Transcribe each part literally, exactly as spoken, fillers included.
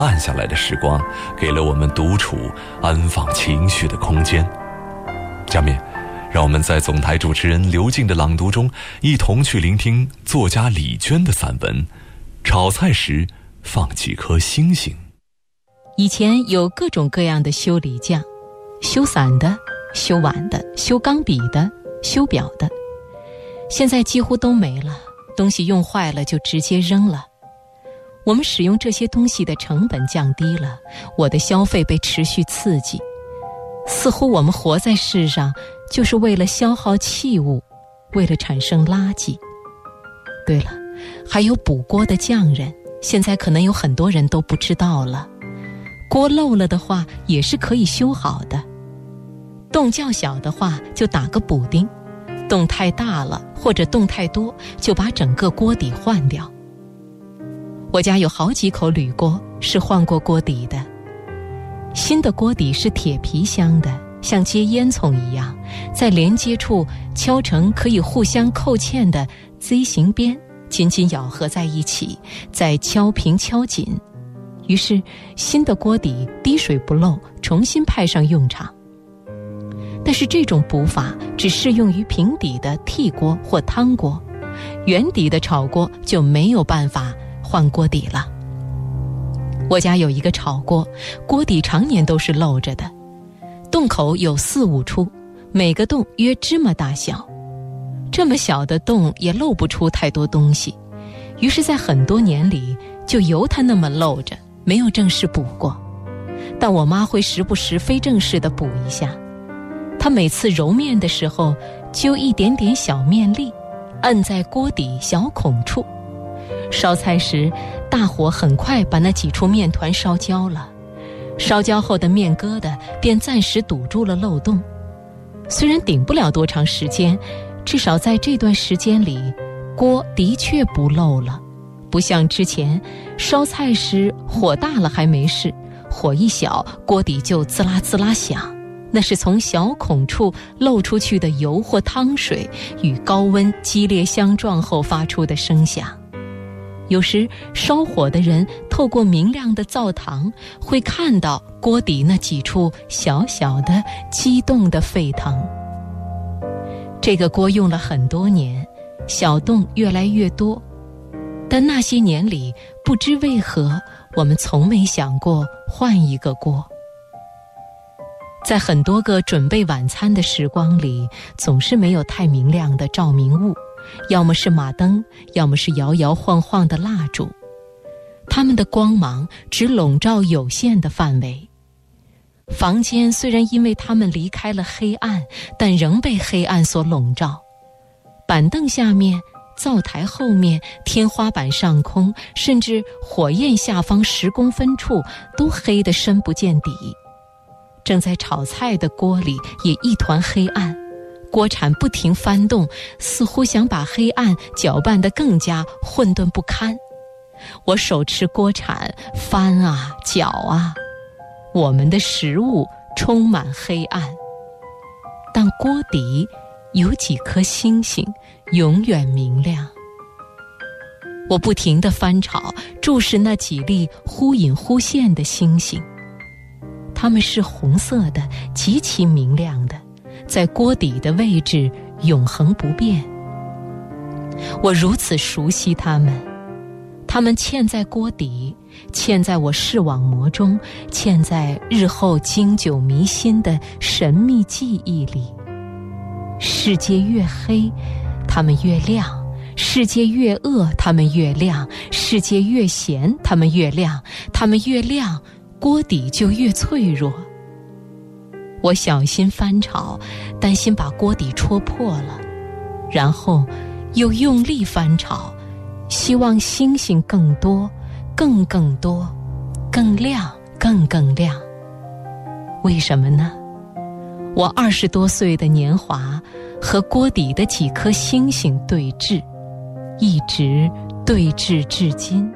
暗下来的时光，给了我们独处、安放情绪的空间。下面，让我们在总台主持人刘静的朗读中，一同去聆听作家李娟的散文《炒菜时放几颗星星》。 以前有各种各样的修理匠，修伞的、修碗的、修钢笔的、修表的，现在几乎都没了，东西用坏了就直接扔了。我们使用这些东西的成本降低了，我的消费被持续刺激，似乎我们活在世上就是为了消耗器物，为了产生垃圾。对了，还有补锅的匠人，现在可能有很多人都不知道了。锅漏了的话也是可以修好的，洞较小的话就打个补丁，洞太大了或者洞太多就把整个锅底换掉。我家有好几口铝锅是换过锅底的，新的锅底是铁皮镶的，像接烟囱一样，在连接处敲成可以互相扣嵌的 Z 形边，紧紧咬合在一起，再敲平敲紧，于是新的锅底滴水不漏，重新派上用场。但是这种补法只适用于平底的屉锅或汤锅，圆底的炒锅就没有办法换锅底了。我家有一个炒锅，锅底常年都是漏着的，洞口有四五处，每个洞约芝麻大小，这么小的洞也漏不出太多东西，于是在很多年里就由它那么漏着，没有正式补过。但我妈会时不时非正式地补一下，她每次揉面的时候揪一点点小面粒，摁在锅底小孔处，烧菜时大火很快把那几处面团烧焦了，烧焦后的面疙瘩便暂时堵住了漏洞。虽然顶不了多长时间，至少在这段时间里，锅的确不漏了，不像之前烧菜时火大了还没事，火一小锅底就滋啦滋啦响，那是从小孔处漏出去的油或汤水与高温激烈相撞后发出的声响。有时烧火的人透过明亮的灶膛会看到锅底那几处小小的激动的沸腾。这个锅用了很多年，小洞越来越多，但那些年里不知为何我们从没想过换一个锅。在很多个准备晚餐的时光里，总是没有太明亮的照明物，要么是马灯，要么是摇摇晃晃的蜡烛，它们的光芒只笼罩有限的范围。房间虽然因为它们离开了黑暗，但仍被黑暗所笼罩。板凳下面、灶台后面、天花板上空，甚至火焰下方十公分处，都黑得深不见底。正在炒菜的锅里也一团黑暗，锅铲不停翻动，似乎想把黑暗搅拌得更加混沌不堪。我手持锅铲翻啊搅啊，我们的食物充满黑暗，但锅底有几颗星星永远明亮。我不停地翻炒，注视那几粒忽隐忽现的星星，它们是红色的，极其明亮的，在锅底的位置永恒不变。我如此熟悉它们，它们嵌在锅底，嵌在我视网膜中，嵌在日后经久弥新的神秘记忆里。世界越黑，它们越亮；世界越恶，它们越亮；世界越咸，它们越亮；它们越亮，锅底就越脆弱。我小心翻炒，担心把锅底戳破了，然后又用力翻炒，希望星星更多，更更多，更亮，更更亮。为什么呢？我二十多岁的年华和锅底的几颗星星对峙，一直对峙至今。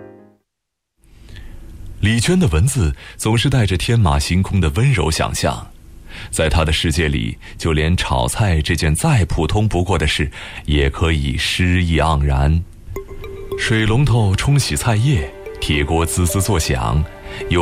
李娟的文字总是带着天马行空的温柔想象，在她的世界里，就连炒菜这件再普通不过的事也可以诗意盎然。水龙头冲洗菜叶，铁锅滋滋作响，有